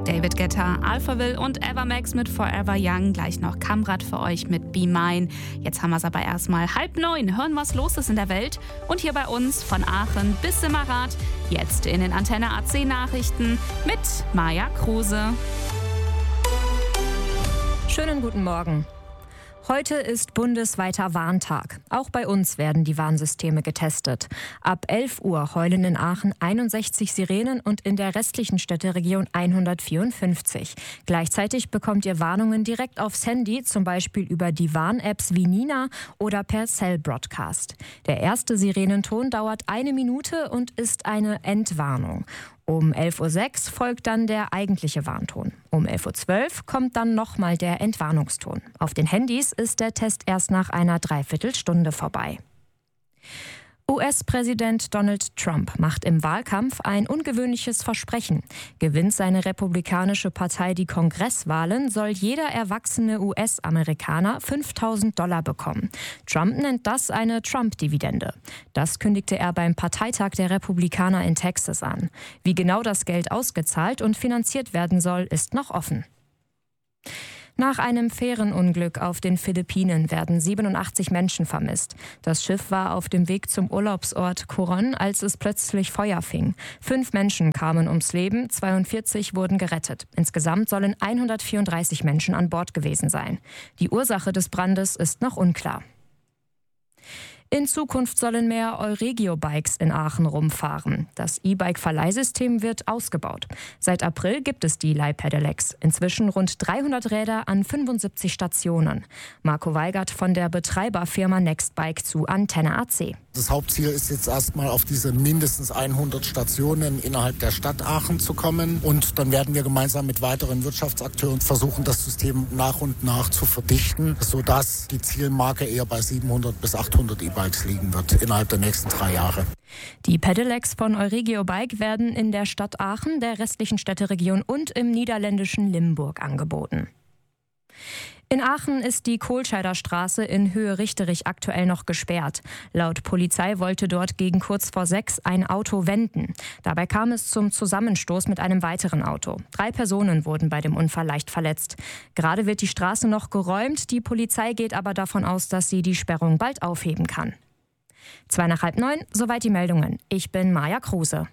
David Guetta, Alphaville und Evermax mit Forever Young. Gleich noch Kamrat für euch mit Be Mine. Jetzt haben wir es aber erstmal 8:30. Hören, was los ist in der Welt. Und hier bei uns von Aachen bis Simmerath. Jetzt in den Antenne AC Nachrichten mit Maja Kruse. Schönen guten Morgen. Heute ist bundesweiter Warntag. Auch bei uns werden die Warnsysteme getestet. Ab 11 Uhr heulen in Aachen 61 Sirenen und in der restlichen Städteregion 154. Gleichzeitig bekommt ihr Warnungen direkt aufs Handy, zum Beispiel über die Warn-Apps wie Nina oder per Cell Broadcast. Der erste Sirenenton dauert 1 Minute und ist eine Endwarnung. Um 11:06 Uhr folgt dann der eigentliche Warnton. Um 11:12 Uhr kommt dann nochmal der Entwarnungston. Auf den Handys ist der Test erst nach einer Dreiviertelstunde vorbei. US-Präsident Donald Trump macht im Wahlkampf ein ungewöhnliches Versprechen. Gewinnt seine republikanische Partei die Kongresswahlen, soll jeder erwachsene US-Amerikaner $5.000 bekommen. Trump nennt das eine Trump-Dividende. Das kündigte er beim Parteitag der Republikaner in Texas an. Wie genau das Geld ausgezahlt und finanziert werden soll, ist noch offen. Nach einem Fährenunglück auf den Philippinen werden 87 Menschen vermisst. Das Schiff war auf dem Weg zum Urlaubsort Coron, als es plötzlich Feuer fing. 5 Menschen kamen ums Leben, 42 wurden gerettet. Insgesamt sollen 134 Menschen an Bord gewesen sein. Die Ursache des Brandes ist noch unklar. In Zukunft sollen mehr Euregio-Bikes in Aachen rumfahren. Das E-Bike-Verleihsystem wird ausgebaut. Seit April gibt es die Leihpedelecs. Inzwischen rund 300 Räder an 75 Stationen. Marco Weigert von der Betreiberfirma Nextbike zu Antenne AC. Das Hauptziel ist jetzt erstmal auf diese mindestens 100 Stationen innerhalb der Stadt Aachen zu kommen. Und dann werden wir gemeinsam mit weiteren Wirtschaftsakteuren versuchen, das System nach und nach zu verdichten, sodass die Zielmarke eher bei 700 bis 800 E-Bikes liegen wird innerhalb der nächsten 3 Jahre. Die Pedelecs von Euregio Bike werden in der Stadt Aachen, der restlichen Städteregion und im niederländischen Limburg angeboten. In Aachen ist die Kohlscheider Straße in Höhe Richterich aktuell noch gesperrt. Laut Polizei wollte dort gegen kurz vor 6 ein Auto wenden. Dabei kam es zum Zusammenstoß mit einem weiteren Auto. 3 Personen wurden bei dem Unfall leicht verletzt. Gerade wird die Straße noch geräumt. Die Polizei geht aber davon aus, dass sie die Sperrung bald aufheben kann. 8:30, soweit die Meldungen. Ich bin Maja Kruse.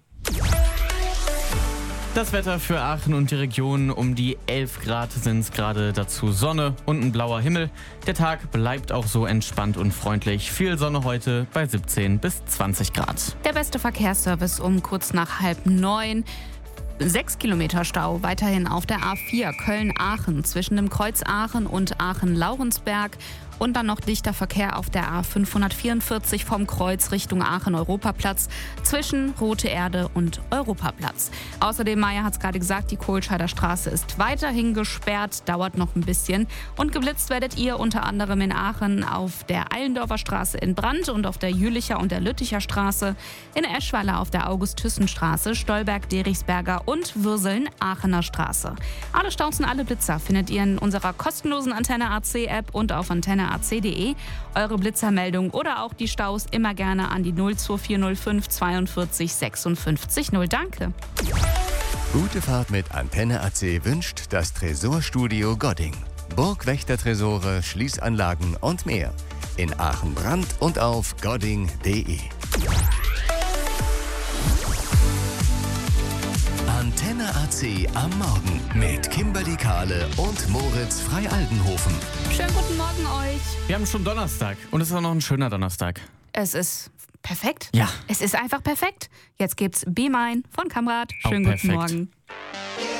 Das Wetter für Aachen und die Region: um die 11 Grad sind es gerade, dazu Sonne und ein blauer Himmel. Der Tag bleibt auch so entspannt und freundlich. Viel Sonne heute bei 17 bis 20 Grad. Der beste Verkehrsservice um kurz nach 8:30. 6 Kilometer Stau weiterhin auf der A4 Köln-Aachen zwischen dem Kreuz Aachen und Aachen-Laurensberg. Und dann noch dichter Verkehr auf der A544 vom Kreuz Richtung Aachen-Europaplatz zwischen Rote Erde und Europaplatz. Außerdem, Maja hat es gerade gesagt, die Kohlscheider Straße ist weiterhin gesperrt, dauert noch ein bisschen. Und geblitzt werdet ihr unter anderem in Aachen auf der Eilendorfer Straße in Brandt und auf der Jülicher und der Lütticher Straße, in Eschweiler auf der August-Thyssen-Straße, Stolberg-Derichsberger und Würseln-Aachener Straße. Alle Staus und alle Blitzer findet ihr in unserer kostenlosen Antenne AC-App und auf antenneac.de. Eure Blitzermeldung oder auch die Staus immer gerne an die 02405 42 56 0. Danke. Gute Fahrt mit Antenne AC wünscht das Tresorstudio Godding. Burgwächtertresore, Schließanlagen und mehr. In Aachen-Brandt und auf godding.de. Antenne AC am Morgen mit Kimberly Kahle und Moritz Frei-Aldenhofen. Schönen guten Morgen euch. Wir haben schon Donnerstag und es ist auch noch ein schöner Donnerstag. Es ist perfekt. Ja. Es ist einfach perfekt. Jetzt gibt's Be Mine von Kamrat. Auch Schönen guten perfekt. Morgen.